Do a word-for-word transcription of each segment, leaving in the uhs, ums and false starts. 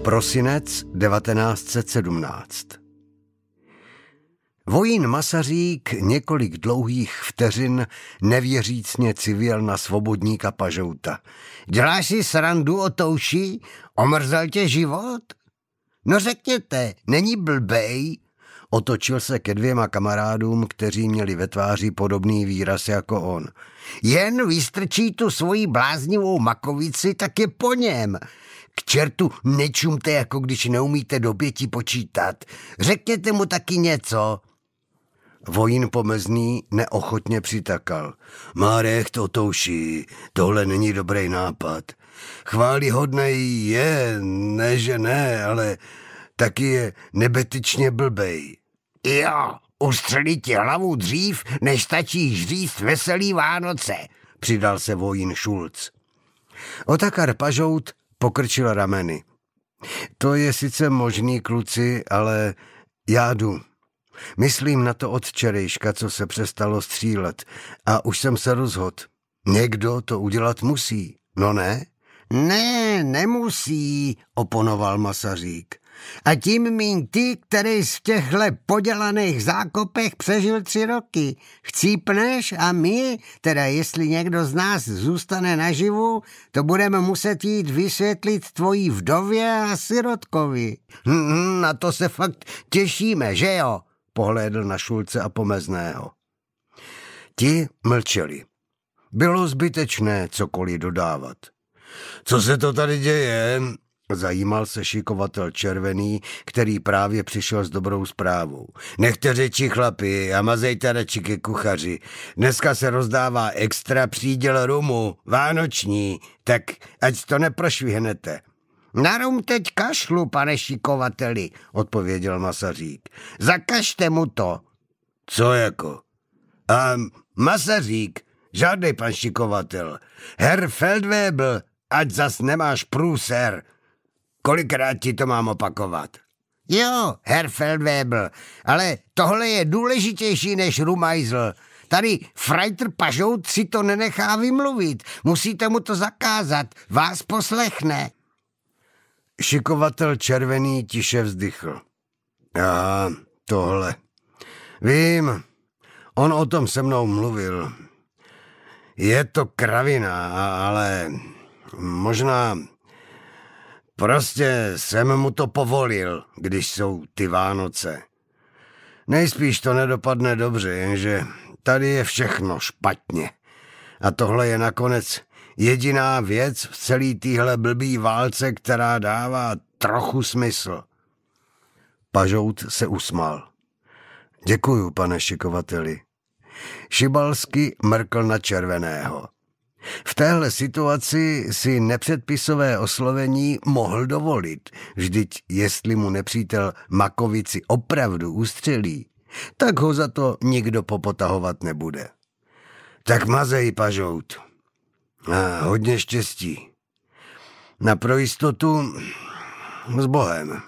Prosinec devatenáct set sedmnáct. Vojín Masařík několik dlouhých vteřin nevěřícně civěl na svobodníka Pažouta. Děláš si srandu o Touši? Omrzel tě život? No řekněte, není blbej? Otočil se ke dvěma kamarádům, kteří měli ve tváři podobný výraz jako on. Jen vystrčí tu svoji bláznivou makovici, tak je po něm. K čertu nečumte, jako když neumíte do pěti počítat. Řekněte mu taky něco. Vojín Pomezný neochotně přitakal. Márech to Touši, tohle není dobrý nápad. Chválihodnej je, ne že ne, ale taky je nebetyčně blbej. Jo, ustřelit ti hlavu dřív, než stačí říct veselý Vánoce, přidal se vojín Šulc. Otakar Pažout pokrčil rameny. To je sice možný, kluci, ale já jdu. Myslím na to od včerejška, co se přestalo střílet, a už jsem se rozhodl. Někdo to udělat musí, no ne? Ne, nemusí, oponoval Masařík. A tím míň ty, který z těchhle podělaných zákopech přežil tři roky. Chcípneš a my, teda jestli někdo z nás zůstane naživu, to budeme muset jít vysvětlit tvojí vdově a sirotkovi. Hm, na to se fakt těšíme, že jo? Pohlédl na Šulce a Pomezného. Ti mlčeli. Bylo zbytečné cokoliv dodávat. Co se to tady děje? Zajímal se šikovatel Červený, který právě přišel s dobrou zprávou. Nechte řeči, chlapi, a mazejte radši ke kuchaři. Dneska se rozdává extra příděl rumu, vánoční, tak ať to neprošvihnete. Na rum teď kašlu, pane šikovateli, odpověděl Masařík. Zakažte mu to. Co jako? A Masařík, žádnej pan šikovatel. Herr Feldwebel, ať zas nemáš průser. Kolikrát ti to mám opakovat? Jo, Herr Feldwebel, ale tohle je důležitější než rumajzl. Tady Freitr Pažout si to nenechá vymluvit. Musíte mu to zakázat, vás poslechne. Šikovatel Červený tiše vzdychl. Aha, tohle. Vím, on o tom se mnou mluvil. Je to kravina, ale možná... Prostě jsem mu to povolil, když jsou ty Vánoce. Nejspíš to nedopadne dobře, jenže tady je všechno špatně. A tohle je nakonec jediná věc v celé téhle blbý válce, která dává trochu smysl. Pažout se usmál. Děkuju, pane šikovateli. Šibalsky mrkl na Červeného. V téhle situaci si nepředpisové oslovení mohl dovolit, vždyť jestli mu nepřítel makovici opravdu ustřelí, tak ho za to nikdo popotahovat nebude. Tak mazej, Pažout. A hodně štěstí. Na pro jistotu s Bohem.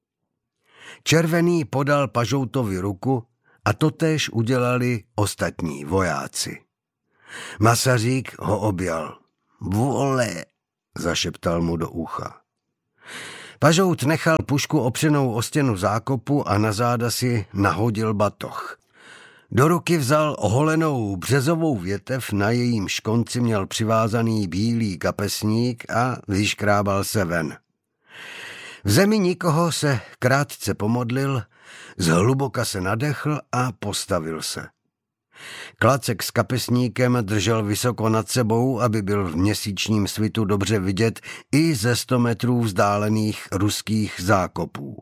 Červený podal Pažoutovi ruku a totéž udělali ostatní vojáci. Masařík ho objal. Vole, zašeptal mu do ucha. Pažout nechal pušku opřenou o stěnu zákopu a na záda si nahodil batoh. Do ruky vzal oholenou březovou větev, na jejímž konci měl přivázaný bílý kapesník a vyškrábal se ven. V zemi nikoho se krátce pomodlil, zhluboka se nadechl a postavil se. Klacek s kapesníkem držel vysoko nad sebou, aby byl v měsíčním svitu dobře vidět i ze sto metrů vzdálených ruských zákopů.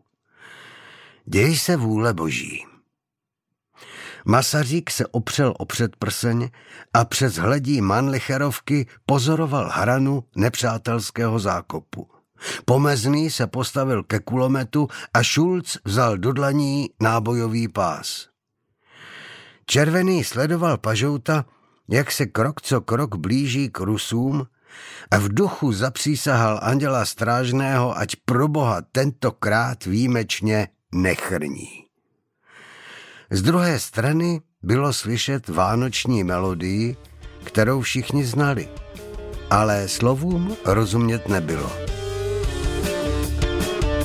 Děj se vůle boží. Masařík se opřel o předprseň a přes hledí Mannlicherovky pozoroval hranu nepřátelského zákopu. Pomezný se postavil ke kulometu a Šulc vzal do dlaní nábojový pás. Červený sledoval Pažouta, jak se krok co krok blíží k Rusům, a v duchu zapřísahal anděla strážného, ať proboha tentokrát výjimečně nechrní. Z druhé strany bylo slyšet vánoční melodii, kterou všichni znali, ale slovům rozumět nebylo.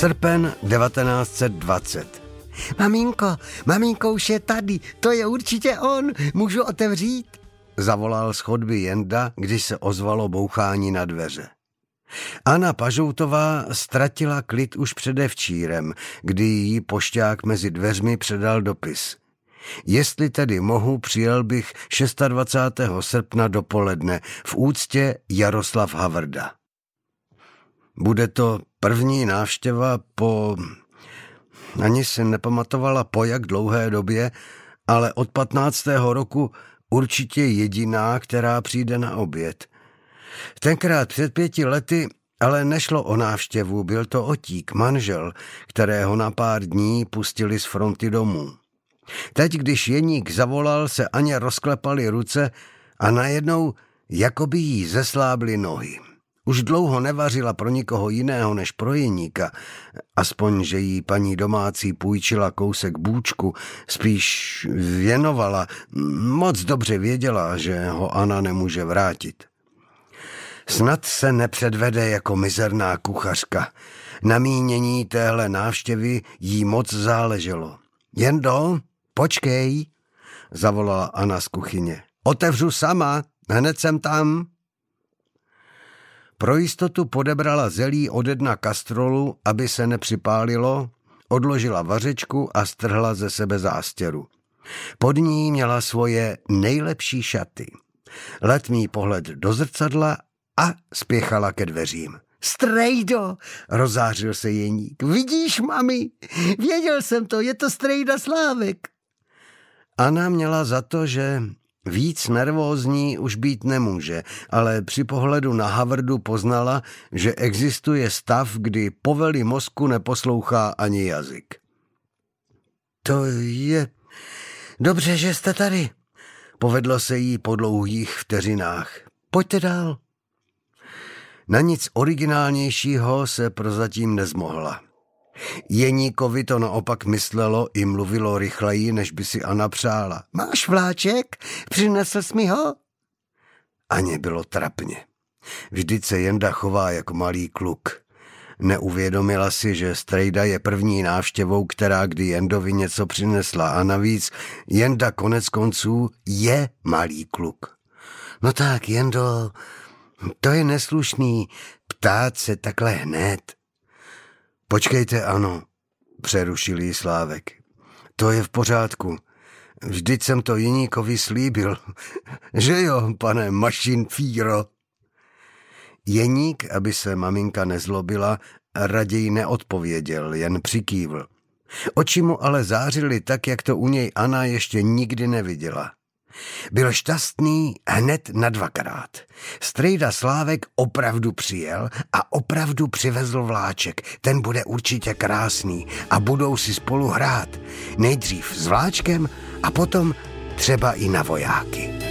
Srpen devatenáct set dvacet. Maminko, maminko už je tady, to je určitě on, můžu otevřít? Zavolal z chodby Jenda, když se ozvalo bouchání na dveře. Anna Pažoutová ztratila klid už předevčírem, kdy jí pošťák mezi dveřmi předal dopis. Jestli tedy mohu, přijel bych dvacátého šestého srpna dopoledne v úctě Jaroslav Havrda. Bude to první návštěva po... Ani si nepamatovala po jak dlouhé době, ale od patnáctého roku určitě jediná, která přijde na oběd. Tenkrát před pěti lety ale nešlo o návštěvu, byl to Otík, manžel, kterého na pár dní pustili z fronty domů. Teď, když Jeník zavolal, se Aně rozklepaly ruce a najednou jakoby jí zeslábly nohy. Už dlouho nevařila pro nikoho jiného než pro Jeníka, aspoň, že jí paní domácí půjčila kousek bůčku, spíš věnovala, moc dobře věděla, že ho Anna nemůže vrátit. Snad se nepředvede jako mizerná kuchařka. Na mínění téhle návštěvy jí moc záleželo. Jendo, počkej, zavolala Anna z kuchyně. Otevřu sama, hned jsem tam. Pro jistotu podebrala zelí ode dna kastrolu, aby se nepřipálilo, odložila vařečku a strhla ze sebe zástěru. Pod ní měla svoje nejlepší šaty. Letmý pohled do zrcadla a spěchala ke dveřím. Strejdo, rozářil se Jeník. Vidíš, mami, věděl jsem to, je to strejda Slávek. Anna měla za to, že víc nervózní už být nemůže, ale při pohledu na Havrdu poznala, že existuje stav, kdy povely mozku neposlouchá ani jazyk. To je dobře, že jste tady, povedlo se jí po dlouhých vteřinách. Pojďte dál. Na nic originálnějšího se prozatím nezmohla. Jeníkovi to naopak myslelo i mluvilo rychleji, než by si Anna přála. Máš vláček? Přinesl jsi mi ho? Aně bylo trapně. Vždyť se Jenda chová jako malý kluk. Neuvědomila si, že strejda je první návštěvou, která kdy Jendovi něco přinesla a navíc Jenda konec konců je malý kluk. No tak, Jendo, to je neslušný ptát se takhle hned. Počkejte, ano, přerušil jí Slávek. To je v pořádku. Vždyť jsem to Jeníkovi slíbil. Že jo, pane mašinfíro? Jeník, aby se maminka nezlobila, raději neodpověděl, jen přikývl. Oči mu ale zářily tak, jak to u něj Anna ještě nikdy neviděla. Byl šťastný hned na dvakrát. Strejda Slávek opravdu přijel a opravdu přivezl vláček. Ten bude určitě krásný a budou si spolu hrát. Nejdřív s vláčkem a potom třeba i na vojáky.